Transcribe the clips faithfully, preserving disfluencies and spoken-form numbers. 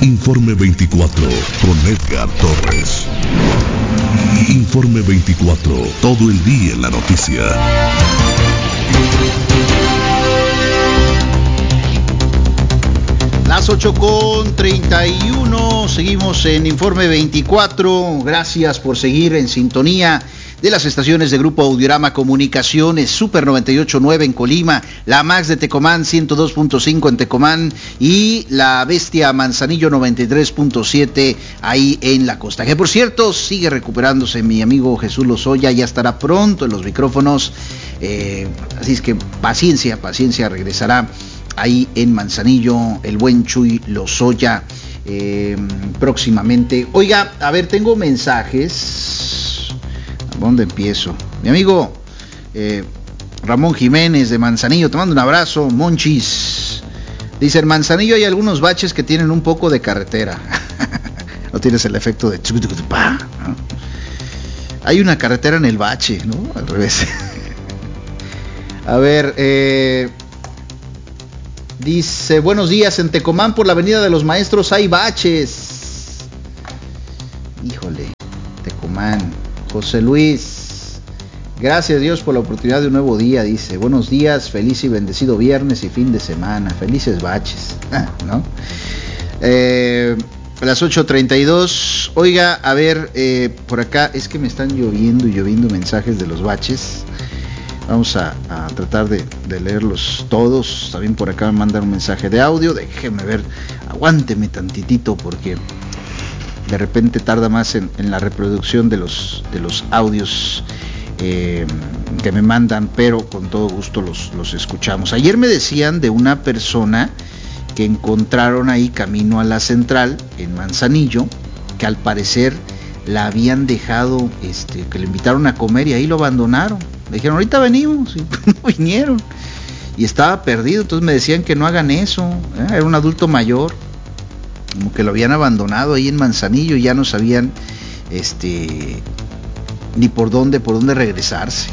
Informe veinticuatro con Edgar Torres. Informe veinticuatro, todo el día en la noticia. Las ocho con treinta y uno, seguimos en Informe veinticuatro. Gracias por seguir en sintonía de las estaciones de Grupo Audiorama Comunicaciones, Super noventa y ocho punto nueve en Colima, la Max de Tecomán ciento dos punto cinco en Tecomán y la Bestia Manzanillo noventa y tres punto siete ahí en la costa. Que por cierto, sigue recuperándose mi amigo Jesús Lozoya, ya estará pronto en los micrófonos, eh, así es que paciencia, paciencia, regresará ahí en Manzanillo el buen Chuy Lozoya eh, próximamente. Oiga, a ver, tengo mensajes. ¿Dónde empiezo? Mi amigo eh, Ramón Jiménez de Manzanillo, te mando un abrazo. Monchis dice: en Manzanillo hay algunos baches que tienen un poco de carretera. No tienes el efecto de ¿no? Hay una carretera en el bache, ¿no? Al revés. A ver, eh, dice: buenos días, en Tecomán por la Avenida de los Maestros hay baches. Híjole, Tecomán. José Luis, gracias a Dios por la oportunidad de un nuevo día, dice: buenos días, feliz y bendecido viernes y fin de semana, felices baches, ¿no? Eh, a las ocho treinta y dos, oiga, a ver, eh, por acá es que me están lloviendo y lloviendo mensajes de los baches. Vamos a, a tratar de, de leerlos todos. También por acá me mandan un mensaje de audio, déjeme ver, aguánteme tantitito porque de repente tarda más en, en la reproducción de los, de los audios eh, que me mandan, pero con todo gusto los, los escuchamos. Ayer me decían de una persona que encontraron ahí camino a la central en Manzanillo, que al parecer la habían dejado, este, que le invitaron a comer y ahí lo abandonaron. Le dijeron: ahorita venimos, y no vinieron. Y estaba perdido, entonces me decían que no hagan eso, ¿eh? Era un adulto mayor, como que lo habían abandonado ahí en Manzanillo y ya no sabían este ni por dónde, por dónde regresarse.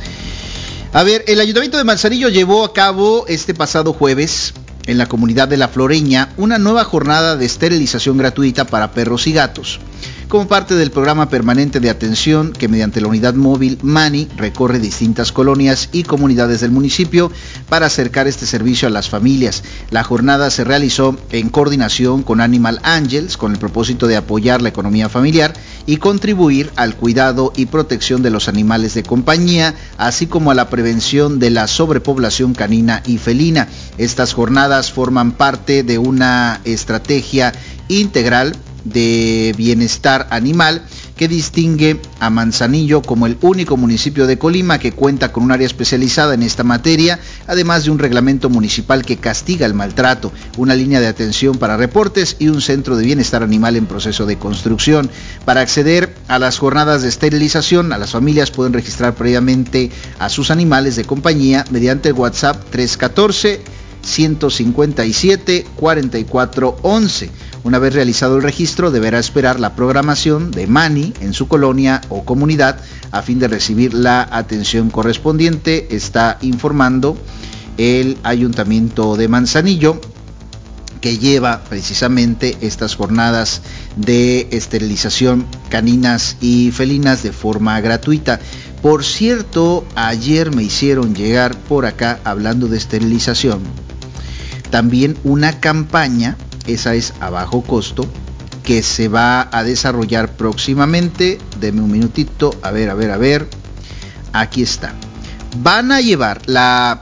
A ver, el Ayuntamiento de Manzanillo llevó a cabo este pasado jueves en la comunidad de La Floreña una nueva jornada de esterilización gratuita para perros y gatos, como parte del programa permanente de atención que mediante la unidad móvil Mani recorre distintas colonias y comunidades del municipio para acercar este servicio a las familias. La jornada se realizó en coordinación con Animal Angels con el propósito de apoyar la economía familiar y contribuir al cuidado y protección de los animales de compañía, así como a la prevención de la sobrepoblación canina y felina. Estas jornadas forman parte de una estrategia integral de bienestar animal que distingue a Manzanillo como el único municipio de Colima que cuenta con un área especializada en esta materia, además de un reglamento municipal que castiga el maltrato, una línea de atención para reportes y un centro de bienestar animal en proceso de construcción. Para acceder a las jornadas de esterilización, a las familias pueden registrar previamente a sus animales de compañía mediante el WhatsApp tres uno cuatro, uno cinco siete, cuatro cuatro uno uno. Una vez realizado el registro, deberá esperar la programación de Mani en su colonia o comunidad a fin de recibir la atención correspondiente, está informando el Ayuntamiento de Manzanillo, que lleva precisamente estas jornadas de esterilización caninas y felinas de forma gratuita. Por cierto, ayer me hicieron llegar por acá, hablando de esterilización, también una campaña, esa es a bajo costo, que se va a desarrollar próximamente. Deme un minutito, a ver, a ver, a ver, aquí está. Van a llevar la,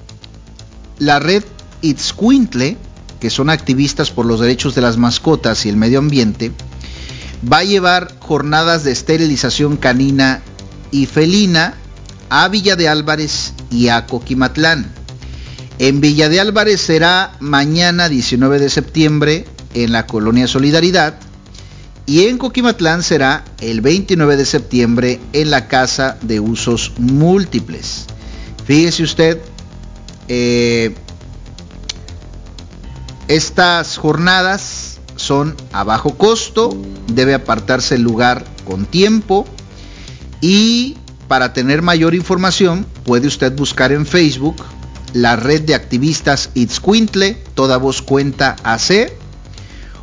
la red Itzcuintle, que son activistas por los derechos de las mascotas y el medio ambiente, va a llevar jornadas de esterilización canina y felina a Villa de Álvarez y a Coquimatlán. En Villa de Álvarez será mañana diecinueve de septiembre en la Colonia Solidaridad y en Coquimatlán será el veintinueve de septiembre en la Casa de Usos Múltiples. Fíjese usted, eh, estas jornadas son a bajo costo, debe apartarse el lugar con tiempo y para tener mayor información puede usted buscar en Facebook la red de activistas Itzcuintle, toda voz cuenta A C,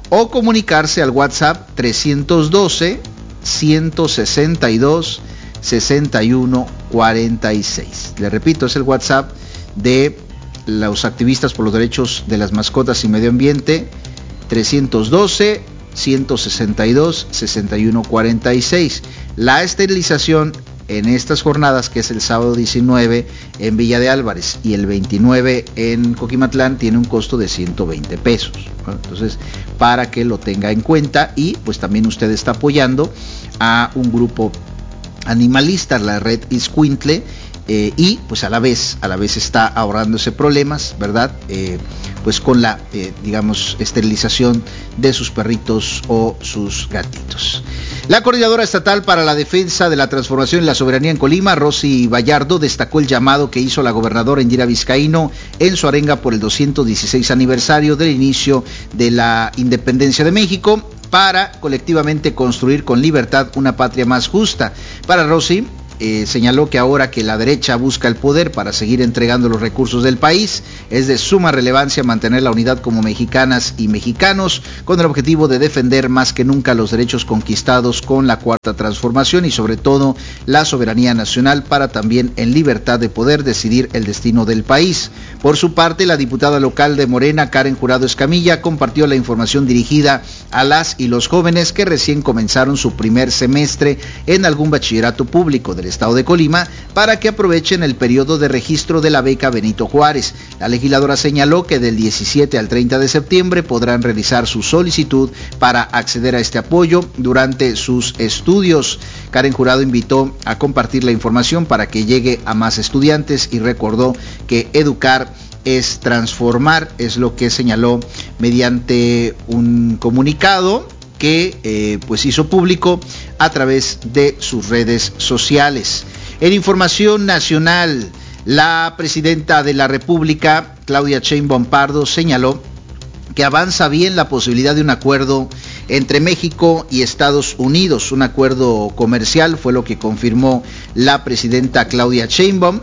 o comunicarse al WhatsApp trescientos doce, ciento sesenta y dos, sesenta y uno cuarenta y seis. Le repito, es el WhatsApp de los activistas por los derechos de las mascotas y medio ambiente, trescientos doce, ciento sesenta y dos, sesenta y uno cuarenta y seis. La esterilización en estas jornadas, que es el sábado diecinueve en Villa de Álvarez y el veintinueve en Coquimatlán, tiene un costo de ciento veinte pesos. Bueno, entonces, para que lo tenga en cuenta, y pues también usted está apoyando a un grupo animalista, la red Iscuintle, eh, y pues a la vez, a la vez está ahorrándose problemas, ¿verdad? Eh, pues con la, eh, digamos, esterilización de sus perritos o sus gatitos. La Coordinadora Estatal para la Defensa de la Transformación y la Soberanía en Colima, Rosy Vallardo, destacó el llamado que hizo la gobernadora Indira Vizcaíno en su arenga por el doscientos dieciséis aniversario del inicio de la independencia de México, para colectivamente construir con libertad una patria más justa. Para Rosy, Eh, señaló que ahora que la derecha busca el poder para seguir entregando los recursos del país, es de suma relevancia mantener la unidad como mexicanas y mexicanos, con el objetivo de defender más que nunca los derechos conquistados con la Cuarta Transformación y sobre todo la soberanía nacional, para también en libertad de poder decidir el destino del país. Por su parte, la diputada local de Morena, Karen Jurado Escamilla, compartió la información dirigida a las y los jóvenes que recién comenzaron su primer semestre en algún bachillerato público del estado de Colima, para que aprovechen el periodo de registro de la beca Benito Juárez. La legisladora señaló que del diecisiete al treinta de septiembre podrán realizar su solicitud para acceder a este apoyo durante sus estudios. Karen Jurado invitó a compartir la información para que llegue a más estudiantes y recordó que educar es transformar, es lo que señaló mediante un comunicado que eh, pues hizo público a través de sus redes sociales. En información nacional, la presidenta de la República, Claudia Sheinbaum Pardo, señaló que avanza bien la posibilidad de un acuerdo entre México y Estados Unidos, un acuerdo comercial, fue lo que confirmó la presidenta Claudia Sheinbaum,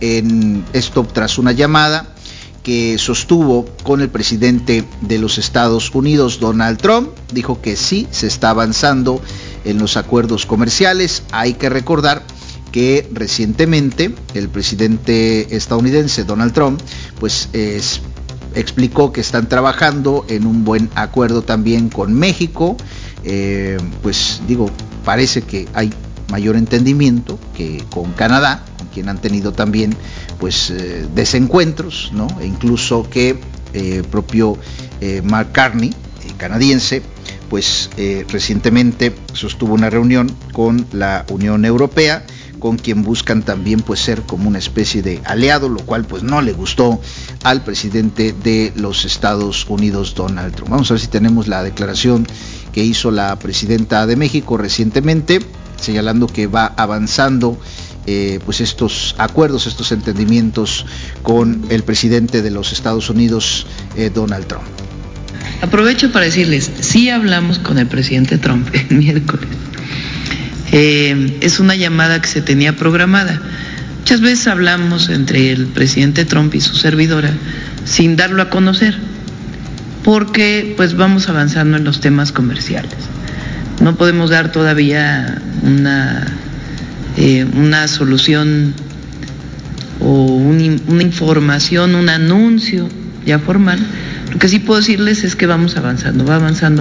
en esto tras una llamada que sostuvo con el presidente de los Estados Unidos, Donald Trump. Dijo que sí, se está avanzando en los acuerdos comerciales. Hay que recordar que recientemente el presidente estadounidense, Donald Trump, pues es, explicó que están trabajando en un buen acuerdo también con México. Eh, pues digo, parece que hay mayor entendimiento que con Canadá, con quien han tenido también pues eh, desencuentros, ¿no? E incluso que eh, propio eh, Mark Carney, eh, canadiense, pues eh, recientemente sostuvo una reunión con la Unión Europea, con quien buscan también pues ser como una especie de aliado, lo cual pues no le gustó al presidente de los Estados Unidos, Donald Trump. Vamos a ver si tenemos la declaración que hizo la presidenta de México recientemente, señalando que va avanzando eh, pues estos acuerdos, estos entendimientos con el presidente de los Estados Unidos, eh, Donald Trump. Aprovecho para decirles, sí hablamos con el presidente Trump el miércoles. Eh, es una llamada que se tenía programada. Muchas veces hablamos entre el presidente Trump y su servidora sin darlo a conocer, porque pues vamos avanzando en los temas comerciales. No podemos dar todavía una, eh, una solución o un, una información, un anuncio ya formal. Lo que sí puedo decirles es que vamos avanzando, va avanzando.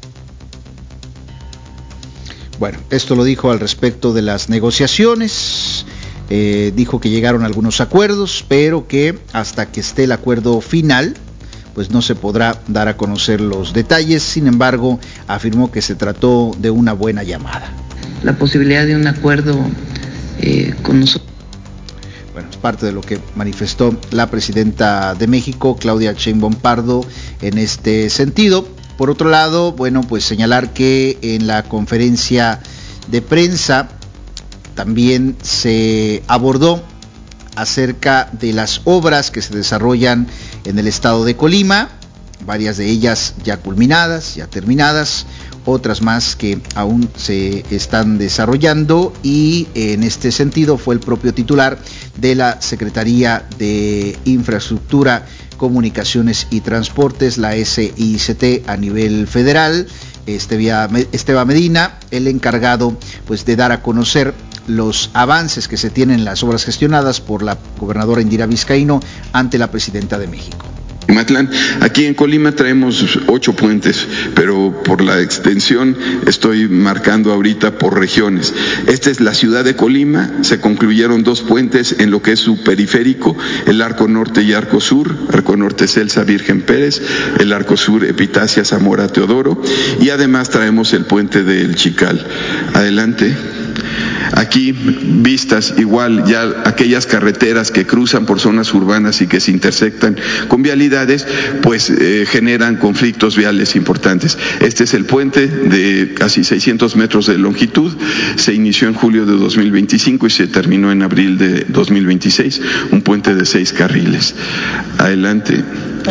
Bueno, esto lo dijo al respecto de las negociaciones. Eh, dijo que llegaron a algunos acuerdos, pero que hasta que esté el acuerdo final, pues no se podrá dar a conocer los detalles. Sin embargo, afirmó que se trató de una buena llamada. La posibilidad de un acuerdo eh, con nosotros. Bueno, es parte de lo que manifestó la presidenta de México, Claudia Sheinbaum Pardo, en este sentido. Por otro lado, bueno, pues señalar que en la conferencia de prensa también se abordó acerca de las obras que se desarrollan en el estado de Colima, varias de ellas ya culminadas, ya terminadas, otras más que aún se están desarrollando, y en este sentido fue el propio titular de la Secretaría de Infraestructura, Comunicaciones y Transportes, la S I C T a nivel federal. Esteban Medina, el encargado pues de dar a conocer los avances que se tienen en las obras gestionadas por la gobernadora Indira Vizcaíno ante la presidenta de México. Matlán. Aquí en Colima traemos ocho puentes, pero por la extensión estoy marcando ahorita por regiones. Esta es la ciudad de Colima, se concluyeron dos puentes en lo que es su periférico, el Arco Norte y Arco Sur, Arco Norte Celsa Virgen Pérez, el Arco Sur Epitacia Zamora Teodoro, y además traemos el puente del Chical. Adelante. Aquí vistas igual ya aquellas carreteras que cruzan por zonas urbanas y que se intersectan con vialidades, pues eh, generan conflictos viales importantes. Este es el puente de casi seiscientos metros de longitud, se inició en julio de dos mil veinticinco y se terminó en abril de dos mil veintiséis, un puente de seis carriles. Adelante.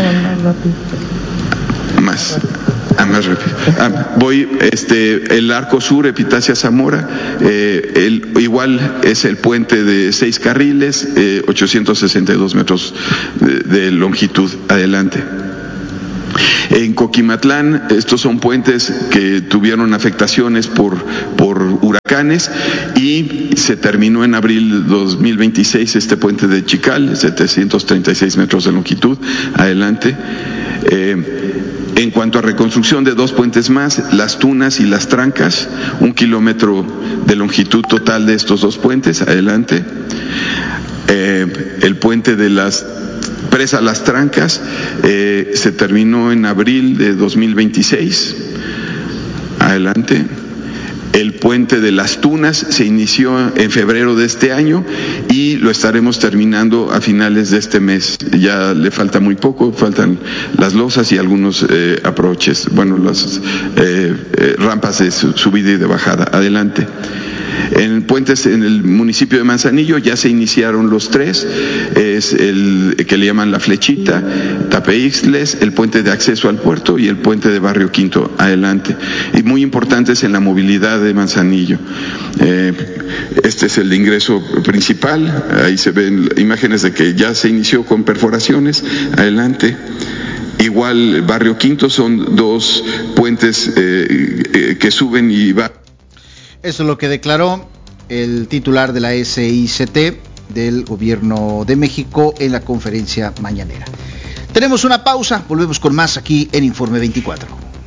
Más. Ah, más rápido. Ah, voy, este, el Arco Sur, Epitacia Zamora, eh, el, igual es el puente de seis carriles, eh, ochocientos sesenta y dos metros de, de longitud. Adelante. En Coquimatlán, estos son puentes que tuvieron afectaciones por, por huracanes y se terminó en abril de dos mil veintiséis este puente de Chical, setecientos treinta y seis metros de longitud. Adelante. Eh, En cuanto a reconstrucción de dos puentes más, Las Tunas y Las Trancas, un kilómetro de longitud total de estos dos puentes. Adelante. Eh, el puente de las Presa Las Trancas eh, se terminó en abril de dos mil veintiséis. Adelante. El puente de Las Tunas se inició en febrero de este año y lo estaremos terminando a finales de este mes. Ya le falta muy poco, faltan las losas y algunos eh, aproches, bueno, las eh, eh, rampas de subida y de bajada. Adelante. En puentes en el municipio de Manzanillo ya se iniciaron los tres, es el que le llaman La Flechita, Tapeixtles, el puente de acceso al puerto y el puente de Barrio Quinto. Adelante. Y muy importantes en la movilidad de Manzanillo. Eh, este es el ingreso principal, ahí se ven imágenes de que ya se inició con perforaciones. Adelante. Igual Barrio Quinto son dos puentes eh, eh, que suben y van. Eso es lo que declaró el titular de la S I C T del Gobierno de México en la conferencia mañanera. Tenemos una pausa, volvemos con más aquí en Informe veinticuatro.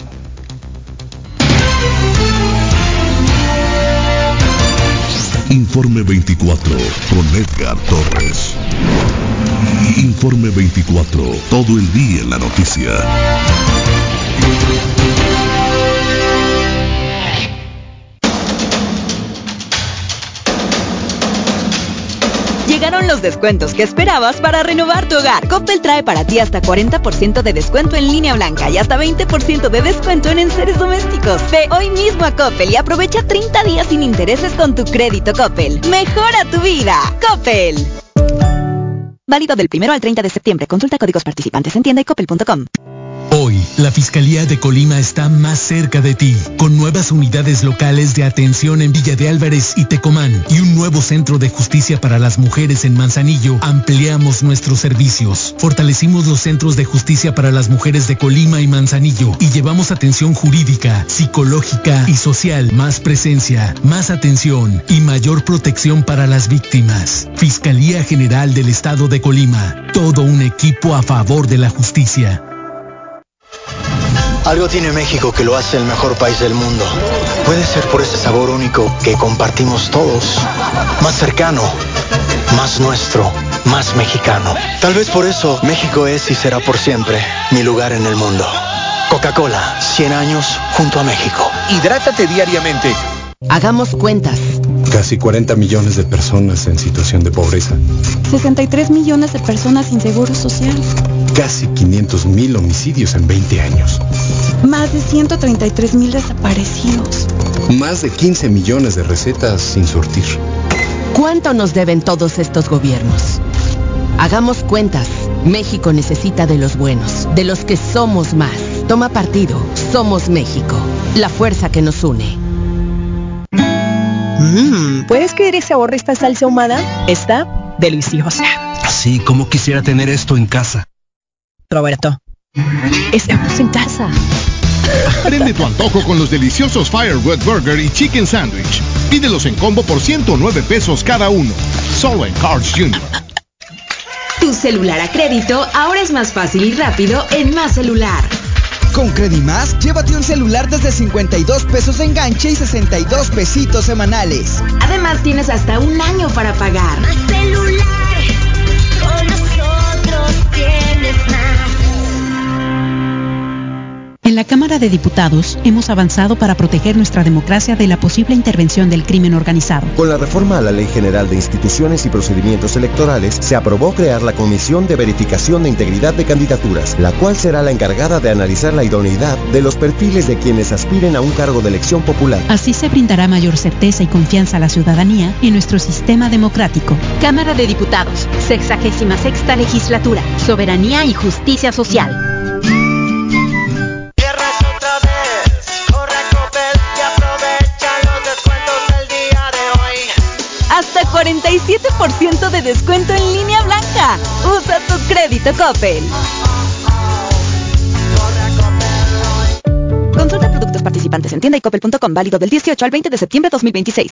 Informe veinticuatro con Edgar Torres. Informe veinticuatro, todo el día en la noticia. Llegaron los descuentos que esperabas para renovar tu hogar. Coppel trae para ti hasta cuarenta por ciento de descuento en línea blanca y hasta veinte por ciento de descuento en enseres domésticos. Ve hoy mismo a Coppel y aprovecha treinta días sin intereses con tu crédito Coppel. ¡Mejora tu vida! ¡Coppel! Válido del primero al treinta de septiembre. Consulta códigos participantes en tienda y coppel punto com. Hoy, la Fiscalía de Colima está más cerca de ti, con nuevas unidades locales de atención en Villa de Álvarez y Tecomán y un nuevo centro de justicia para las mujeres en Manzanillo. Ampliamos nuestros servicios, fortalecimos los centros de justicia para las mujeres de Colima y Manzanillo y llevamos atención jurídica, psicológica y social, más presencia, más atención y mayor protección para las víctimas. Fiscalía General del Estado de Colima, todo un equipo a favor de la justicia. Algo tiene México que lo hace el mejor país del mundo. Puede ser por ese sabor único que compartimos todos. Más cercano, más nuestro, más mexicano. Tal vez por eso México es y será por siempre mi lugar en el mundo. Coca-Cola, cien años junto a México. Hidrátate diariamente. Hagamos cuentas. Casi cuarenta millones de personas en situación de pobreza. sesenta y tres millones de personas sin seguro social. Casi quinientos mil homicidios en veinte años. Más de ciento treinta y tres mil desaparecidos. Más de quince millones de recetas sin surtir. ¿Cuánto nos deben todos estos gobiernos? Hagamos cuentas. México necesita de los buenos, de los que somos más. Toma partido. Somos México. La fuerza que nos une. Mmm, ¿puedes creer ese sabor de esta salsa ahumada? Está deliciosa. Así como quisiera tener esto en casa. Roberto. Estamos en casa. Prende tu antojo con los deliciosos Firewood Burger y Chicken Sandwich. Pídelos en combo por ciento nueve pesos cada uno. Solo en Carl's junior Tu celular a crédito ahora es más fácil y rápido en Más Celular. Con Credimás, llévate un celular desde cincuenta y dos pesos de enganche y sesenta y dos pesitos semanales. Además, tienes hasta un año para pagar. Más Celular, con nosotros tienes más. En la Cámara de Diputados hemos avanzado para proteger nuestra democracia de la posible intervención del crimen organizado. Con la reforma a la Ley General de Instituciones y Procedimientos Electorales, se aprobó crear la Comisión de Verificación de Integridad de Candidaturas, la cual será la encargada de analizar la idoneidad de los perfiles de quienes aspiren a un cargo de elección popular. Así se brindará mayor certeza y confianza a la ciudadanía en nuestro sistema democrático. Cámara de Diputados, sexagésima sexta legislatura, soberanía y justicia social. Hasta cuarenta y siete por ciento de descuento en línea blanca. Usa tu crédito Coppel. Consulta productos participantes en tienda y coppel punto com, válido del dieciocho al veinte de septiembre de dos mil veintiséis.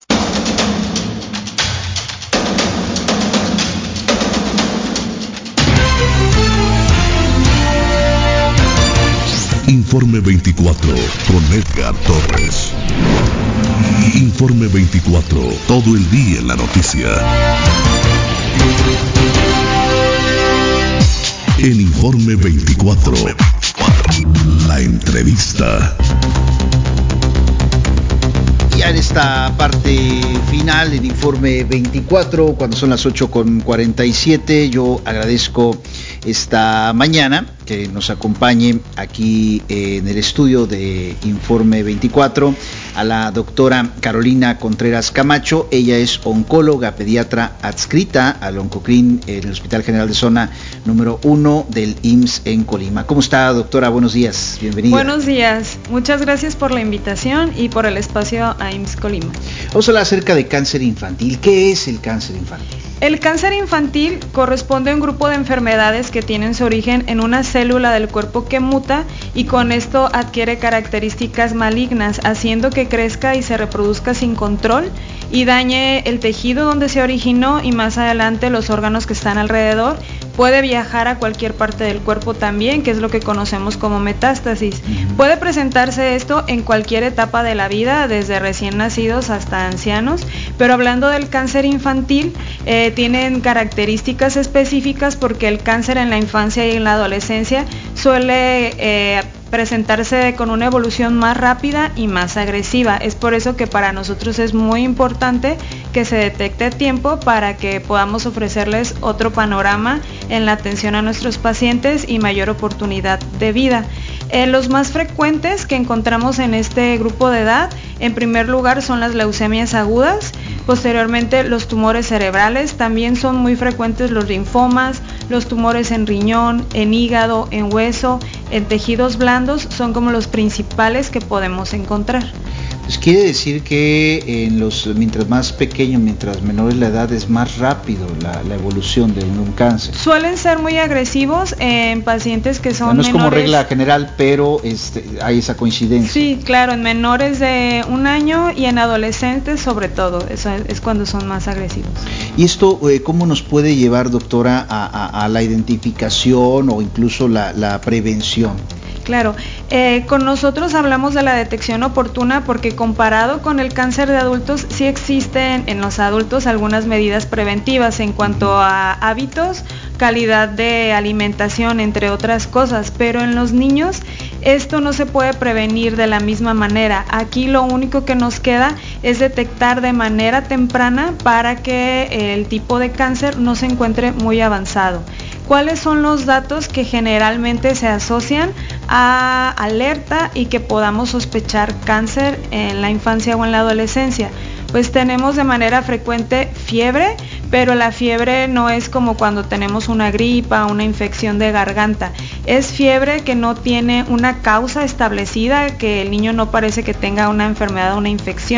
Informe veinticuatro con Edgar Torres. Informe veinticuatro, todo el día en la noticia. En Informe veinticuatro, la entrevista. Ya en esta parte final, en Informe veinticuatro, cuando son las ocho con cuarenta y siete, yo agradezco esta mañana que nos acompañe aquí en el estudio de Informe veinticuatro a la doctora Carolina Contreras Camacho. Ella es oncóloga pediatra adscrita al Oncoclín en el Hospital General de Zona número uno del I M S S en Colima. ¿Cómo está, doctora? Buenos días, bienvenida. Buenos días, muchas gracias por la invitación y por el espacio a I M S S Colima. Vamos a hablar acerca de cáncer infantil. ¿Qué es el cáncer infantil? El cáncer infantil corresponde a un grupo de enfermedades que tienen su origen en una célula del cuerpo que muta y con esto adquiere características malignas, haciendo que crezca y se reproduzca sin control y dañe el tejido donde se originó y más adelante los órganos que están alrededor. Puede viajar a cualquier parte del cuerpo también, que es lo que conocemos como metástasis. Puede presentarse esto en cualquier etapa de la vida, desde recién nacidos hasta ancianos, pero hablando del cáncer infantil, eh, tienen características específicas porque el cáncer en la infancia y en la adolescencia suele eh, presentarse con una evolución más rápida y más agresiva. Es por eso que para nosotros es muy importante que se detecte a tiempo para que podamos ofrecerles otro panorama en la atención a nuestros pacientes y mayor oportunidad de vida. Eh, los más frecuentes que encontramos en este grupo de edad, en primer lugar, son las leucemias agudas. Posteriormente, los tumores cerebrales. También son muy frecuentes los linfomas, los tumores en riñón, en hígado, en hueso, en tejidos blandos. Son como los principales que podemos encontrar. Pues quiere decir que en los mientras más pequeño, mientras menor es la edad, es más rápido la, la evolución de un cáncer. Suelen ser muy agresivos en pacientes que son no, no es menores. como regla general, pero este, hay esa coincidencia. Sí, claro, en menores de un año y en adolescentes sobre todo, eso es cuando son más agresivos. ¿Y esto eh, cómo nos puede llevar, doctora, a, a, a la identificación o incluso la, la prevención? Claro, eh, con nosotros hablamos de la detección oportuna porque comparado con el cáncer de adultos, sí existen en los adultos algunas medidas preventivas en cuanto a hábitos, calidad de alimentación, entre otras cosas, pero en los niños esto no se puede prevenir de la misma manera. Aquí lo único que nos queda es detectar de manera temprana para que el tipo de cáncer no se encuentre muy avanzado. ¿Cuáles son los datos que generalmente se asocian a alerta y que podamos sospechar cáncer en la infancia o en la adolescencia? Pues tenemos de manera frecuente fiebre, pero la fiebre no es como cuando tenemos una gripa, una infección de garganta. Es fiebre que no tiene una causa establecida, que el niño no parece que tenga una enfermedad o una infección.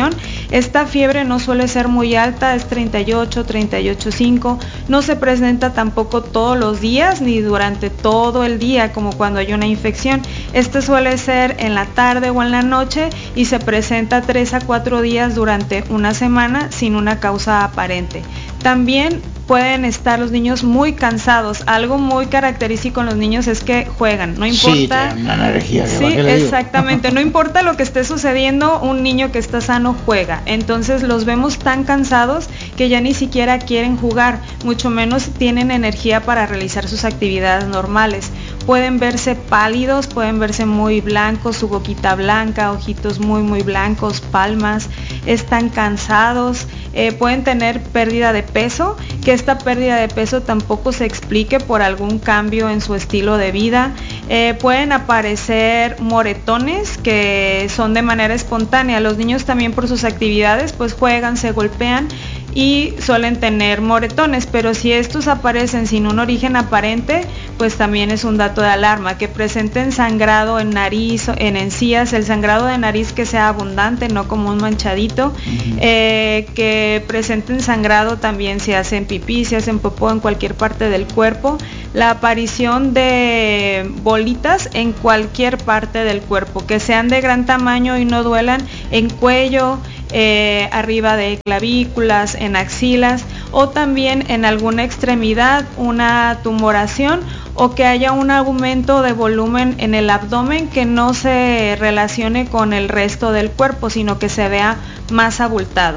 Esta fiebre no suele ser muy alta, es treinta y ocho, treinta y ocho punto cinco, no se presenta tampoco todos los días ni durante todo el día como cuando hay una infección. Este suele ser en la tarde o en la noche y se presenta tres a cuatro días durante una semana sin una causa aparente. También pueden estar los niños muy cansados. Algo muy característico en los niños es que juegan, no importa. Sí, una energía. Sí, exactamente. No importa lo que esté sucediendo, un niño que está sano juega. Entonces los vemos tan cansados que ya ni siquiera quieren jugar, mucho menos tienen energía para realizar sus actividades normales. Pueden verse pálidos, pueden verse muy blancos, su boquita blanca, ojitos muy muy blancos, palmas, están cansados, eh, pueden tener pérdida de peso, que esta pérdida de peso tampoco se explique por algún cambio en su estilo de vida. Eh, pueden aparecer moretones que son de manera espontánea. Los niños también por sus actividades pues juegan, se golpean y suelen tener moretones, pero si estos aparecen sin un origen aparente, pues también es un dato de alarma. Que presenten sangrado en nariz, en encías, el sangrado de nariz que sea abundante, no como un manchadito, uh-huh. eh, que presenten sangrado también si hacen pipí, si hacen popó en cualquier parte del cuerpo, la aparición de bolitas en cualquier parte del cuerpo, que sean de gran tamaño y no duelan, en cuello, Eh, arriba de clavículas, en axilas o también en alguna extremidad, una tumoración o que haya un aumento de volumen en el abdomen que no se relacione con el resto del cuerpo, sino que se vea más abultado.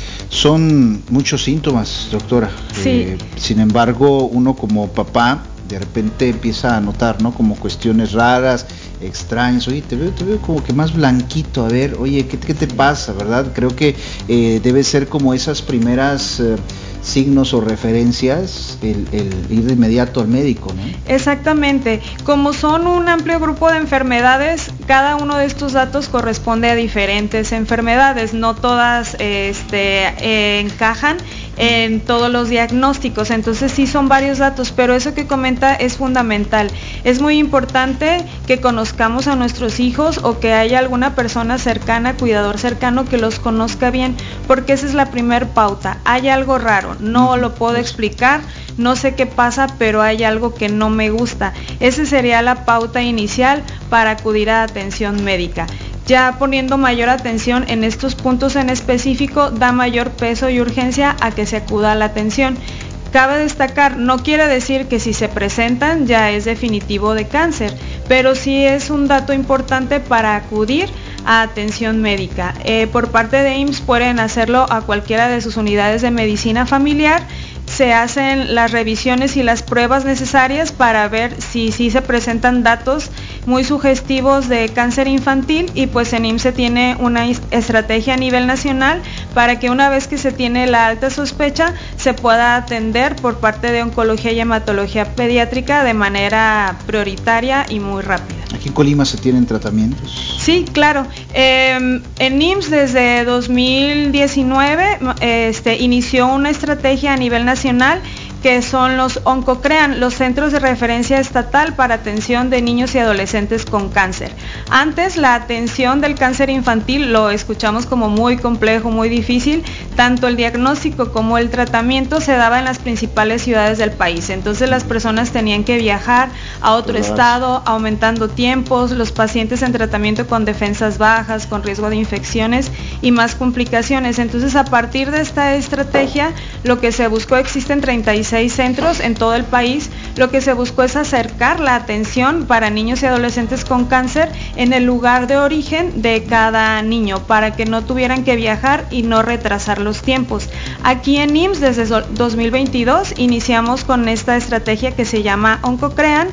Son muchos síntomas, doctora. Sí. Eh, sin embargo, uno como papá de repente empieza a notar, ¿no? Como cuestiones raras, extrañas. Oye, te veo, te veo como que más blanquito. A ver, oye, ¿qué, qué te pasa, verdad? Creo que eh, debe ser como esas primeras eh, signos o referencias, el, el ir de inmediato al médico, ¿no? Exactamente. Como son un amplio grupo de enfermedades, cada uno de estos datos corresponde a diferentes enfermedades. No todas este, eh, encajan en todos los diagnósticos, entonces sí son varios datos, pero eso que comenta es fundamental. Es muy importante que conozcamos a nuestros hijos o que haya alguna persona cercana, cuidador cercano que los conozca bien, porque esa es la primer pauta. Hay algo raro, no lo puedo explicar, no sé qué pasa, pero hay algo que no me gusta. Esa sería la pauta inicial para acudir a atención médica. Ya poniendo mayor atención en estos puntos en específico, da mayor peso y urgencia a que se acuda a la atención. Cabe destacar, no quiere decir que si se presentan ya es definitivo de cáncer, pero sí es un dato importante para acudir a atención médica. Eh, por parte de I M S S pueden hacerlo a cualquiera de sus unidades de medicina familiar. Se hacen las revisiones y las pruebas necesarias para ver si, si se presentan datos muy sugestivos de cáncer infantil, y pues en I M S S se tiene una estrategia a nivel nacional para que una vez que se tiene la alta sospecha se pueda atender por parte de oncología y hematología pediátrica de manera prioritaria y muy rápida. ¿Aquí en Colima se tienen tratamientos? Sí, claro. Eh, en I M S S desde dos mil diecinueve este, inició una estrategia a nivel nacional que son los OncoCrean, los Centros de Referencia Estatal para Atención de Niños y Adolescentes con Cáncer. Antes la atención del cáncer infantil lo escuchamos como muy complejo, muy difícil. Tanto el diagnóstico como el tratamiento se daba en las principales ciudades del país. Entonces las personas tenían que viajar a otro Claro. estado, aumentando tiempos, los pacientes en tratamiento con defensas bajas, con riesgo de infecciones y más complicaciones. Entonces a partir de esta estrategia, lo que se buscó, existen treinta y seis centros en todo el país, lo que se buscó es acercar la atención para niños y adolescentes con cáncer en el lugar de origen de cada niño, para que no tuvieran que viajar y no retrasar los tiempos. Aquí en I M S S desde dos mil veintidós iniciamos con esta estrategia que se llama OncoCrean,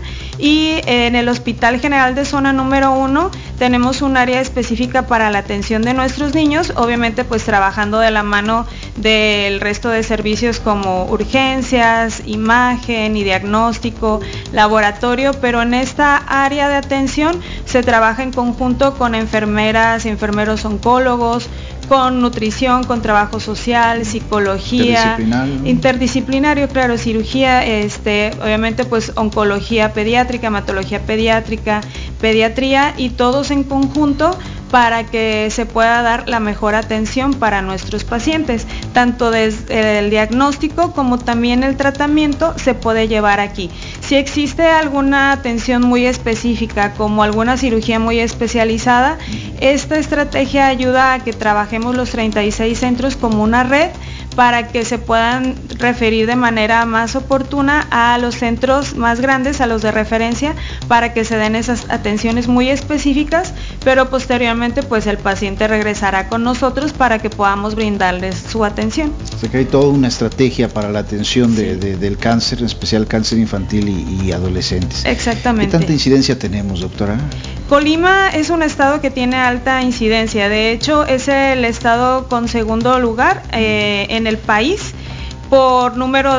y en el Hospital General de Zona número uno tenemos un área específica para la atención de nuestros niños, obviamente pues trabajando de la mano del resto de servicios como urgencias, imagen y diagnóstico, laboratorio, pero en esta área de atención se trabaja en conjunto con enfermeras y enfermeros oncólogos, con nutrición, con trabajo social, psicología, interdisciplinario, interdisciplinario, claro, cirugía, este, obviamente pues oncología pediátrica, hematología pediátrica, pediatría, y todos en conjunto para que se pueda dar la mejor atención para nuestros pacientes. Tanto desde el diagnóstico como también el tratamiento se puede llevar aquí. Si existe alguna atención muy específica, como alguna cirugía muy especializada, esta estrategia ayuda a que trabajemos los treinta y seis centros como una red para que se puedan referir de manera más oportuna a los centros más grandes, a los de referencia, para que se den esas atenciones muy específicas, pero posteriormente pues el paciente regresará con nosotros para que podamos brindarles su atención. O sea que hay toda una estrategia para la atención de, de, del cáncer, en especial cáncer infantil y, y adolescentes. Exactamente. ¿Qué tanta incidencia tenemos, doctora? Colima es un estado que tiene alta incidencia, de hecho es el estado con segundo lugar eh, en el país por número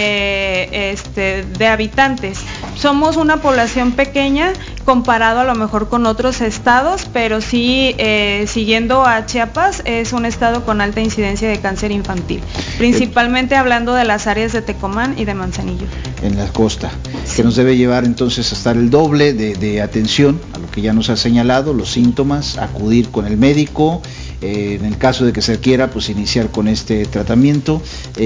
de, este, de habitantes. Somos una población pequeña comparado a lo mejor con otros estados, pero sí, eh, siguiendo a Chiapas, es un estado con alta incidencia de cáncer infantil, principalmente hablando de las áreas de Tecomán y de Manzanillo. En la costa, sí. Que nos debe llevar entonces a estar el doble de, de atención a lo que ya nos ha señalado, los síntomas, acudir con el médico, eh, en el caso de que se quiera, pues iniciar con este tratamiento.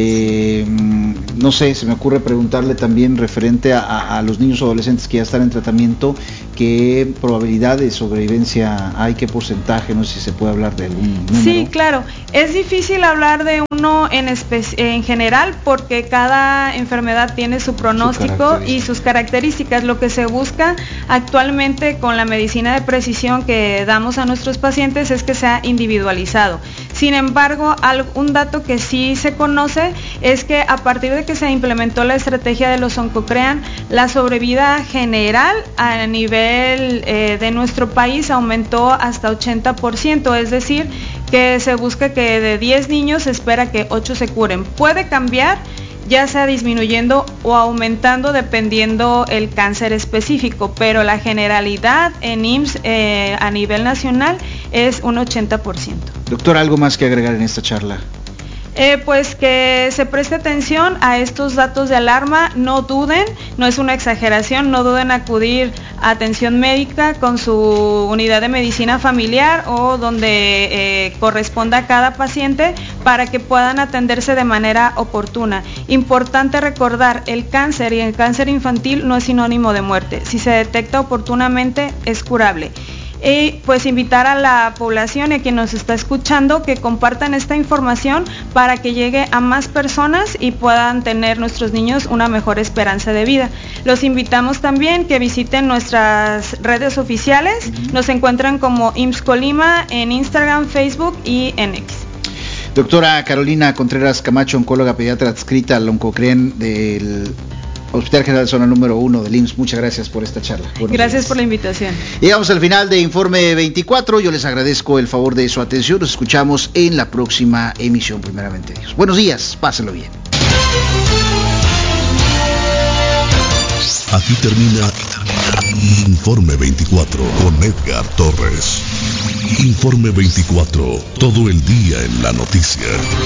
Eh, no sé, se me ocurre preguntarle también referente a, a, a los niños o adolescentes que ya están en tratamiento, ¿qué probabilidad de sobrevivencia hay? ¿Qué porcentaje? No sé si se puede hablar de algún número. Sí, claro. Es difícil hablar de uno en, en general porque cada enfermedad tiene su pronóstico y sus características. Lo que se busca actualmente con la medicina de precisión que damos a nuestros pacientes es que sea individualizado. Sin embargo, un dato que sí se conoce es que a partir de que se implementó la estrategia de los Oncocrean, la sobrevida general a nivel eh, de nuestro país aumentó hasta ochenta por ciento, es decir, que se busca que de diez niños se espera que ocho se curen. Puede cambiar, ya sea disminuyendo o aumentando dependiendo el cáncer específico, pero la generalidad en I M S S eh, a nivel nacional es un ochenta por ciento. Doctor, ¿algo más que agregar en esta charla? Eh, pues que se preste atención a estos datos de alarma, no duden, no es una exageración, no duden en acudir a atención médica con su unidad de medicina familiar o donde eh, corresponda a cada paciente para que puedan atenderse de manera oportuna. Importante recordar, el cáncer y el cáncer infantil no es sinónimo de muerte, si se detecta oportunamente es curable. Y pues invitar a la población y a quien nos está escuchando que compartan esta información para que llegue a más personas y puedan tener nuestros niños una mejor esperanza de vida. Los invitamos también que visiten nuestras redes oficiales, nos encuentran como I M S S Colima en Instagram, Facebook y en X. Doctora Carolina Contreras Camacho, oncóloga pediatra adscrita al Oncocrean del Hospital General Zona número uno del I M S S, muchas gracias por esta charla. Buenos gracias días. Por la invitación. Llegamos al final de Informe veinticuatro, yo les agradezco el favor de su atención, nos escuchamos en la próxima emisión, primeramente Dios. Buenos días, pásenlo bien. Aquí termina, aquí termina Informe veinticuatro con Edgar Torres. Informe veinticuatro, todo el día en la noticia.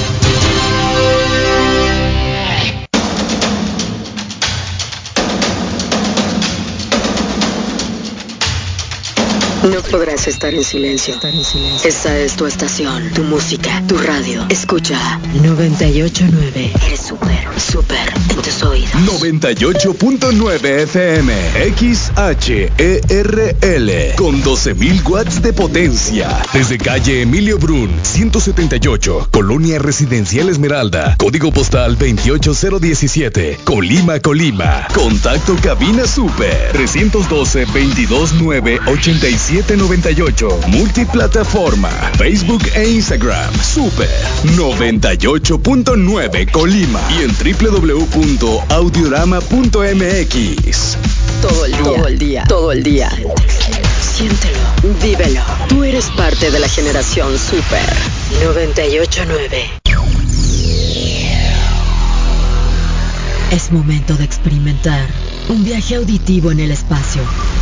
No podrás estar en silencio. Esta es tu estación, tu música, tu radio. Escucha noventa y ocho punto nueve. Eres súper, súper en tus oídos. noventa y ocho punto nueve F M. X H E R L. Con doce mil watts de potencia. Desde calle Emilio Brun, ciento setenta y ocho. Colonia Residencial Esmeralda. Código postal veintiocho cero diecisiete. Colima, Colima. Contacto cabina super. trescientos doce, veintidós nueve, ochenta y siete noventa y ocho. Multiplataforma, Facebook e Instagram. Super noventa y ocho punto nueve Colima y en doble u doble u doble u punto audiorama punto m x. Todo el día, todo el día, todo el día. Siéntelo, vívelo. Tú eres parte de la generación Super noventa y ocho punto nueve. Es momento de experimentar un viaje auditivo en el espacio.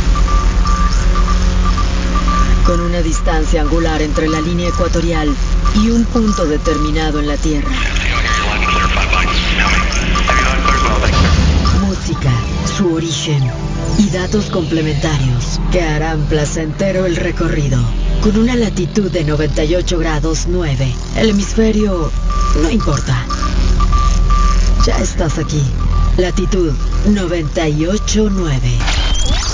Con una distancia angular entre la línea ecuatorial y un punto determinado en la Tierra. Música, su origen y datos complementarios que harán placentero el recorrido. Con una latitud de noventa y ocho grados nueve, el hemisferio no importa. Ya estás aquí. Latitud noventa y ocho nueve.